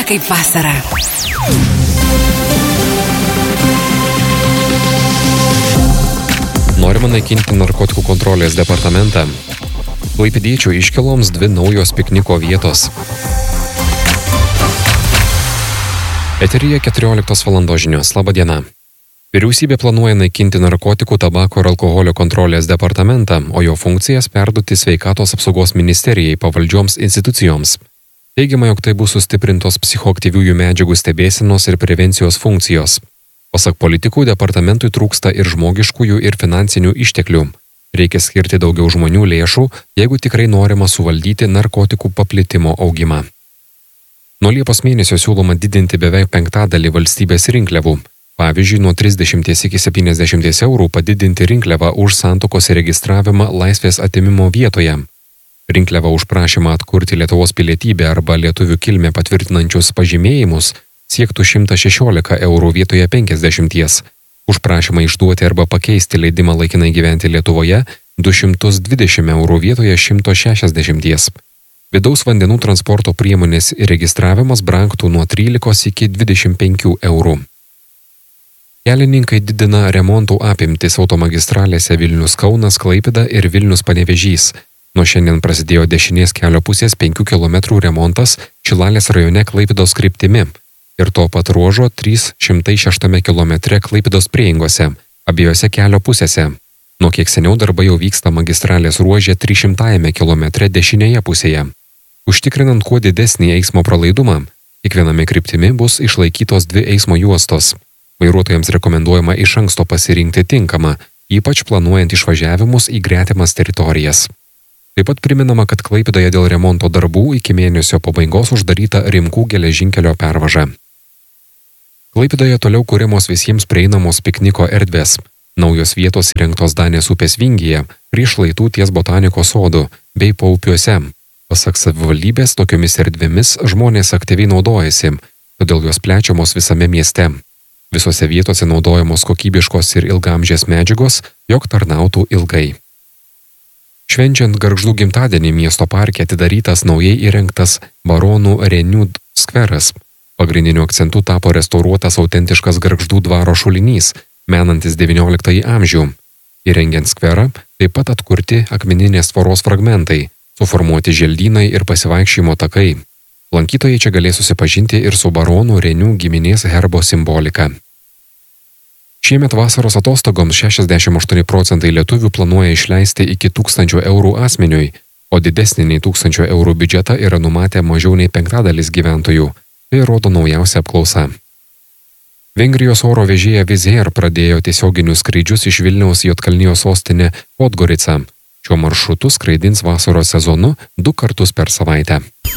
ne kaip vasara. Norima naikinti narkotikų kontrolės departamentą. Klaipėdiečių iškyloms 2 naujos pikniko vietos. Eteryje 14 val. Žinios. Labą dieną. Vyriausybė planuoja naikinti narkotikų, tabako ir alkoholio kontrolės departamentą, o jo funkcijas perduoti Sveikatos apsaugos ministerijai pavaldžioms institucijoms. Teigiama, jog tai bus sustiprintos psichoaktyviųjų medžiagų stebėsenos ir prevencijos funkcijos. Pasak politikų, departamentui trūksta ir žmogiškųjų ir finansinių išteklių. Reikia skirti daugiau žmonių lėšų, jeigu tikrai norima suvaldyti narkotikų paplitimo augimą. Nuo Liepos mėnesio siūloma didinti beveik 1/5 valstybės rinkliavų. Pavyzdžiui, nuo 30 iki 70 eurų padidinti rinkliavą už santuokos registravimą laisvės atėmimo vietoje. Rinkliava už prašymą atkurti Lietuvos pilietybę arba lietuvių kilmę patvirtinančius pažymėjimus siektų 116 eurų vietoje 50. Už prašymą išduoti arba pakeisti leidimą laikinai gyventi Lietuvoje 220 eurų vietoje 160. Vidaus vandenų transporto priemonės registravimas brangtų nuo 13 iki 25 eurų. Kelininkai didina remontų apimtis automagistralėse Vilnius-Kaunas, Klaipėda ir Vilnius-Panevėžys. Nuo šiandien prasidėjo dešinės kelio pusės 5 km remontas Šilalės rajone Klaipėdos kryptimi ir tuo pat ruožo 306 km Klaipėdos prieigose, abiejose kelio pusėse. Nuo kiek seniau darbai jau vyksta magistralės ruože 300 km dešinėje pusėje. Užtikrinant kuo didesnį eismo pralaidumą, kiekviename kryptimi bus išlaikytos 2 eismo juostos. Vairuotojams rekomenduojama iš anksto pasirinkti tinkamą, ypač planuojant išvažiavimus į gretimas teritorijas. Taip pat priminama, kad Klaipėdoje dėl remonto darbų iki mėnesio pabaigos uždaryta Rimkų geležinkelio pervaža. Klaipėdoje toliau kuriamos visiems prieinamos pikniko erdvės. Naujos vietos įrengtos Danės upės vingyje, prie šlaitų ties botanikos sodų bei paupiuose. Pasak savivaldybės, tokiomis erdvėmis žmonės aktyviai naudojasi, todėl jos plečiamos visame mieste. Visose vietose naudojamos kokybiškos ir ilgamžės medžiagos, jog tarnautų ilgai. Švenčiant Gargždų gimtadienį miesto parke atidarytas naujai įrengtas Baronų Renių skveras. Pagrindiniu akcentu tapo restauruotas autentiškas Gargždų dvaro šulinys, menantis XIX amžių. Įrengiant skverą, taip pat atkurti akmeninės tvoros fragmentai, suformuoti želdynai ir pasivaikščiojimo takai. Lankytojai čia galės susipažinti ir su Baronų Renių giminės herbo simbolika. Šiemet vasaros atostogoms 68% lietuvių planuoja išleisti iki 1000 eurų asmeniui, o didesnį nei 1000 eurų biudžetą yra numatę mažiau nei 1/5 gyventojų. Tai rodo naujausia apklausa. Vengrijos oro vežėja Wizz Air pradėjo tiesioginius skrydžius iš Vilniaus Juodkalnijos sostinę Podgoricą. Šiuo maršrutu skraidins vasaros sezonu 2 kartus per savaitę.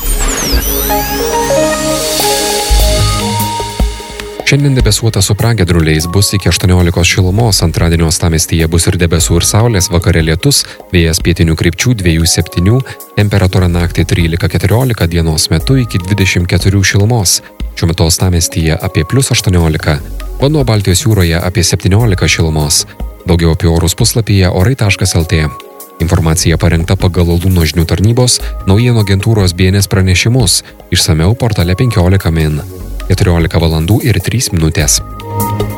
Šiandien debesuota su pragiedruliais, bus iki 18 šilumos, antradienio uostamiestyje bus ir debesų ir saulės, vakare lietus, vėjas pietinių krypčių 2-7, temperatūra naktį 13-14, dienos metu iki 24 šilumos. Šiuo metu uostamiestyje apie +18, vanduo Baltijos jūroje apie 17 šilumos. Daugiau apie orus puslapyje orai.lt. Informacija parengta pagal Lūno žinių tarnybos naujienų agentūros BNS pranešimus, išsamiau portale 15 min. 14 val. ir 3 minutės.